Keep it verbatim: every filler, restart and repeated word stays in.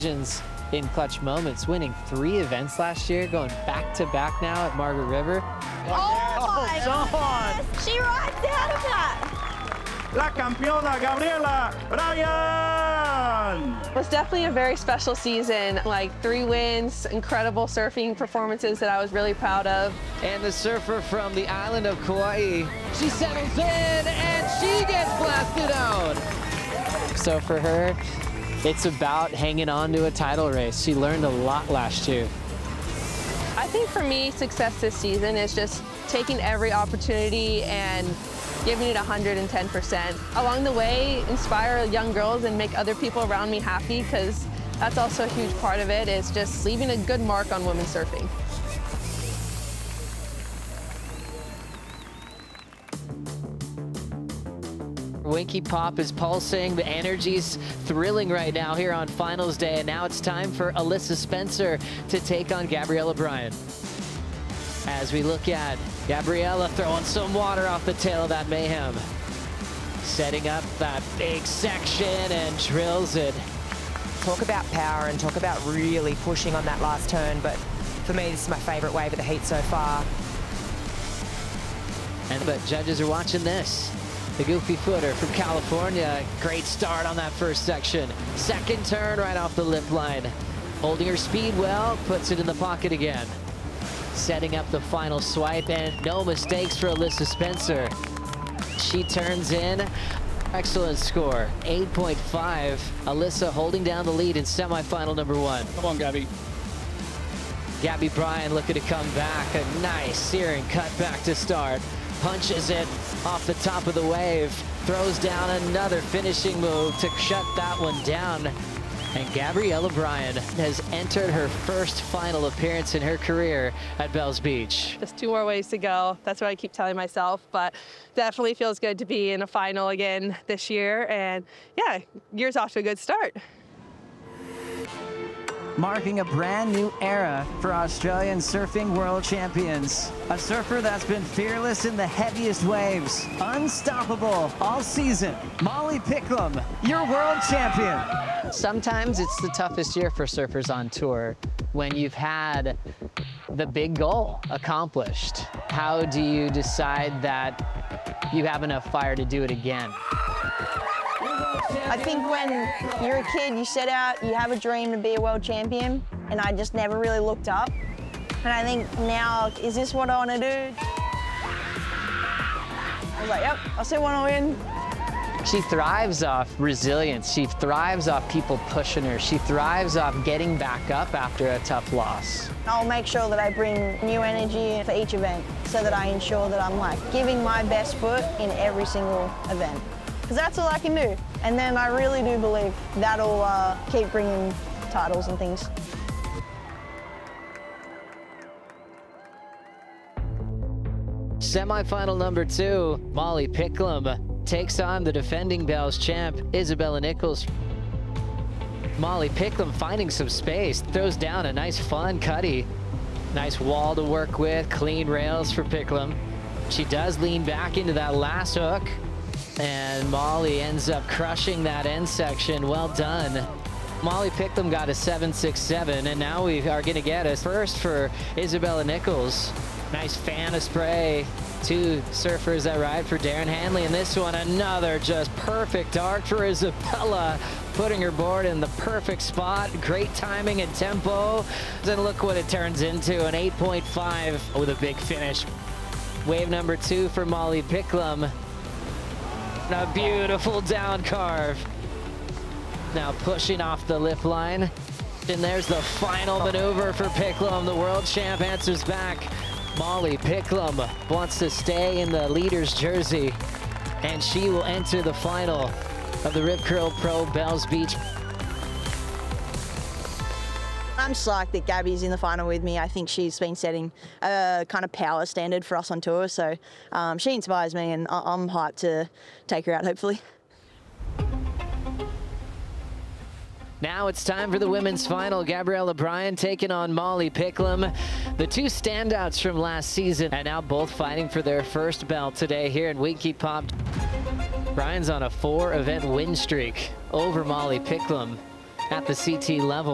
in clutch moments, winning three events last year, going back to back now at Margaret River. Oh my goodness! She rides out of that! La campeona Gabriela Bryan! It was definitely a very special season, like three wins, incredible surfing performances that I was really proud of. And the surfer from the island of Kauai, she settles in and she gets blasted out. So for her, it's about hanging on to a title race. She learned a lot last year. I think for me, success this season is just taking every opportunity and giving it one hundred ten percent. Along the way, inspire young girls and make other people around me happy, because that's also a huge part of it, is just leaving a good mark on women's surfing. Winky Pop is pulsing, the energy's thrilling right now here on finals day, and now it's time for Alyssa Spencer to take on Gabriela Bryan. As we look at Gabriela throwing some water off the tail of that mayhem. Setting up that big section and drills it. Talk about power and talk about really pushing on that last turn, but for me, this is my favorite wave of the heat so far. And but judges are watching this. The goofy footer from California. Great start on that first section. Second turn right off the lip line. Holding her speed well, puts it in the pocket again. Setting up the final swipe, and no mistakes for Alyssa Spencer. She turns in. Excellent score, eight point five. Alyssa holding down the lead in semifinal number one. Come on, Gabby. Gabby Bryan looking to come back. A nice searing cut back to start. Punches it off the top of the wave. Throws down another finishing move to shut that one down. And Gabriela Bryan has entered her first final appearance in her career at Bells Beach. Just two more ways to go. That's what I keep telling myself, but definitely feels good to be in a final again this year. And yeah, year's off to a good start. Marking a brand new era for Australian surfing world champions. A surfer that's been fearless in the heaviest waves, unstoppable all season. Molly Picklum, your world champion. Sometimes it's the toughest year for surfers on tour when you've had the big goal accomplished. How do you decide that you have enough fire to do it again? I think when you're a kid, you set out, you have a dream to be a world champion, and I just never really looked up. And I think now, is this what I want to do? I was like, yep, I still want to win. She thrives off resilience. She thrives off people pushing her. She thrives off getting back up after a tough loss. I'll make sure that I bring new energy for each event so that I ensure that I'm like giving my best foot in every single event. Because that's all I can do. And then I really do believe that'll uh, keep bringing titles and things. Semifinal number two, Molly Picklum takes on the defending Bells champ, Isabella Nichols. Molly Picklum finding some space, throws down a nice fun cutty. Nice wall to work with, clean rails for Picklum. She does lean back into that last hook, and Molly ends up crushing that end section. Well done. Molly Picklum got a seven six seven, and now we are gonna get a first for Isabella Nichols. Nice fan of spray. Two surfers that ride for Darren Hanley, and this one another just perfect arc for Isabella, putting her board in the perfect spot. Great timing and tempo. And look what it turns into, an eight point five with a big finish. Wave number two for Molly Picklum. A beautiful down carve. Now pushing off the lip line. And there's the final maneuver for Picklum. The world champ answers back. Molly Picklum wants to stay in the leader's jersey, and she will enter the final of the Rip Curl Pro Bells Beach. I'm psyched that Gabby's in the final with me. I think she's been setting a kind of power standard for us on tour, so um, she inspires me, and I I'm hyped to take her out, hopefully. Now it's time for the women's final. Gabriela Bryan taking on Molly Picklum. The two standouts from last season, and now both fighting for their first belt today here in Winky Pop. Bryan's on a four event win streak over Molly Picklum at the C T level.